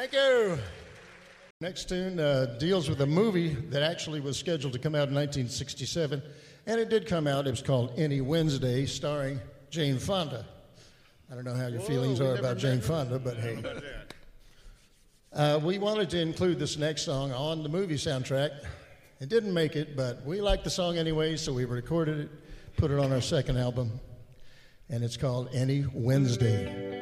Thank you. Next tune deals with a movie that actually was scheduled to come out in 1967, and it did come out. It was called Any Wednesday, starring Jane Fonda. I don't know how your feelings are about Jane Fonda, but hey. We wanted to include this next song on the movie soundtrack. It didn't make it, but we liked the song anyway, so we recorded it, put it on our second album, and it's called Any Wednesday.